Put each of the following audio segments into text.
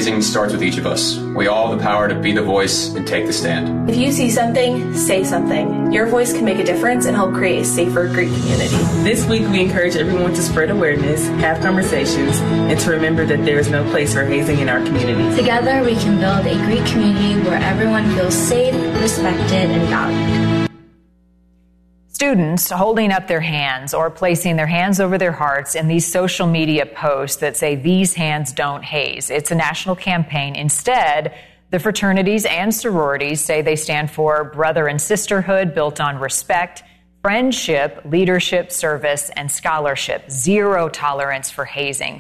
Hazing starts with each of us. We all have the power to be the voice and take the stand. If you see something, say something. Your voice can make a difference and help create a safer Greek community. This week, we encourage everyone to spread awareness, have conversations, and to remember that there is no place for hazing in our community. Together, we can build a Greek community where everyone feels safe, respected, and valued. Students holding up their hands or placing their hands over their hearts in these social media posts that say, "These hands don't haze." It's a national campaign. Instead, the fraternities and sororities say they stand for brother and sisterhood built on respect, friendship, leadership, service, and scholarship. Zero tolerance for hazing.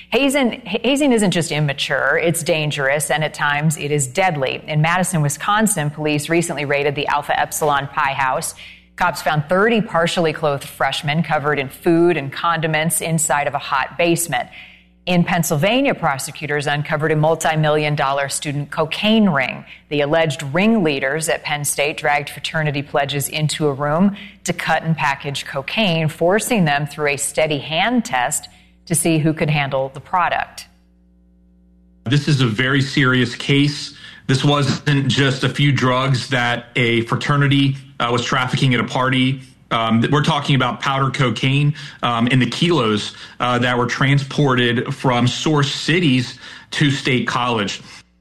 Hazing isn't just immature, it's dangerous, and at times it is deadly. In Madison, Wisconsin, police recently raided the Alpha Epsilon Pi House. Cops found 30 partially clothed freshmen covered in food and condiments inside of a hot basement. In Pennsylvania, prosecutors uncovered a multi-million-dollar student cocaine ring. The alleged ringleaders at Penn State dragged fraternity pledges into a room to cut and package cocaine, forcing them through a steady hand test to see who could handle the product. This is a very serious case. This wasn't just a few drugs that a fraternity was trafficking at a party. We're talking about powder cocaine in the kilos that were transported from source cities to State College.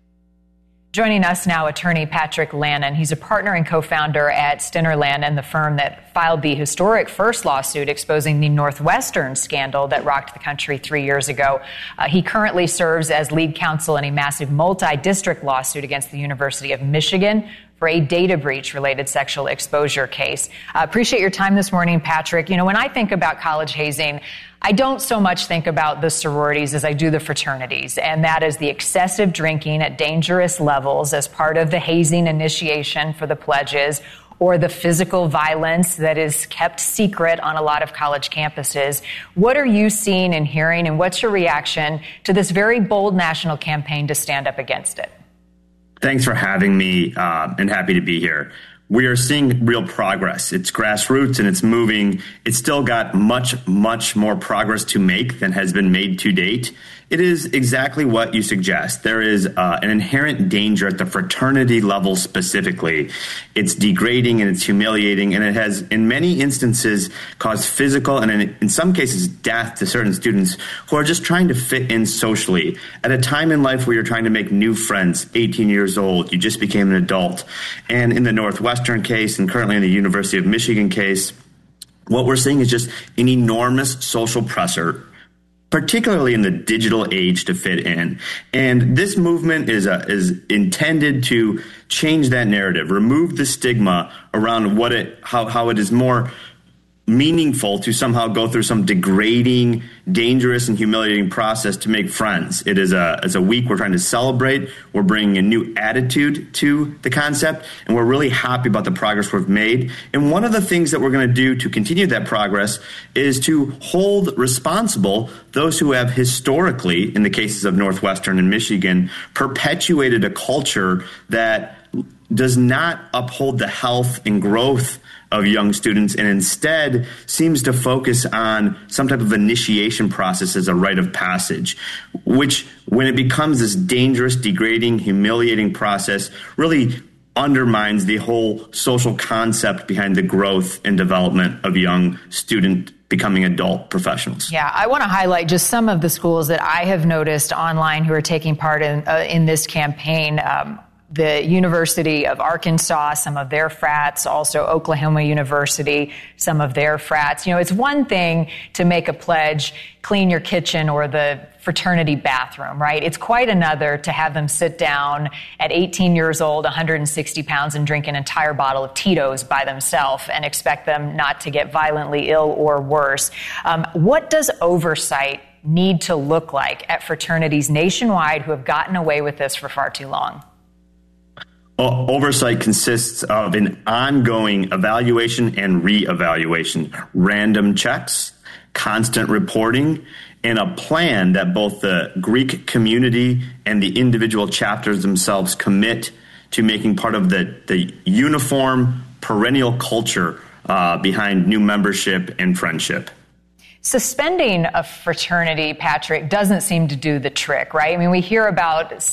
Joining us now, attorney Patrick Lannon. He's a partner and co-founder at Stinner Lannon, the firm that filed the historic first lawsuit exposing the Northwestern scandal that rocked the country 3 years ago. He currently serves as lead counsel in a massive multi-district lawsuit against the University of Michigan for a data breach-related sexual exposure case. Appreciate your time this morning, Patrick. You know, when I think about college hazing, I don't so much think about the sororities as I do the fraternities, and that is the excessive drinking at dangerous levels as part of the hazing initiation for the pledges, or the physical violence that is kept secret on a lot of college campuses. What are you seeing and hearing, and what's your reaction to this very bold national campaign to stand up against it? Thanks for having me, and happy to be here. We are seeing real progress. It's grassroots and it's moving. It's still got much, much more progress to make than has been made to date. It is exactly what you suggest. There is an inherent danger at the fraternity level specifically. It's degrading and it's humiliating, and it has, in many instances, caused physical and in some cases death to certain students who are just trying to fit in socially. At a time in life where you're trying to make new friends, 18 years old, you just became an adult. And in the Northwestern case and currently in the University of Michigan case, what we're seeing is just an enormous social pressure, particularly in the digital age, to fit in. And this movement is intended to change that narrative, remove the stigma around how it is more meaningful to somehow go through some degrading, dangerous, and humiliating process to make friends. It is a week we're trying to celebrate. We're bringing a new attitude to the concept, and we're really happy about the progress we've made. And one of the things that we're going to do to continue that progress is to hold responsible those who have historically, in the cases of Northwestern and Michigan, perpetuated a culture that does not uphold the health and growth of young students, and instead seems to focus on some type of initiation process as a rite of passage, which, when it becomes this dangerous, degrading, humiliating process, really undermines the whole social concept behind the growth and development of young student becoming adult professionals. Yeah, I want to highlight just some of the schools that I have noticed online who are taking part in this campaign. The University of Arkansas, some of their frats, also Oklahoma University, some of their frats. You know, it's one thing to make a pledge, clean your kitchen or the fraternity bathroom, right? It's quite another to have them sit down at 18 years old, 160 pounds, and drink an entire bottle of Tito's by themselves and expect them not to get violently ill or worse. What does oversight need to look like at fraternities nationwide who have gotten away with this for far too long? Oversight consists of an ongoing evaluation and reevaluation, random checks, constant reporting, and a plan that both the Greek community and the individual chapters themselves commit to making part of the uniform perennial culture behind new membership and friendship. Suspending a fraternity, Patrick, doesn't seem to do the trick, right? I mean, we hear about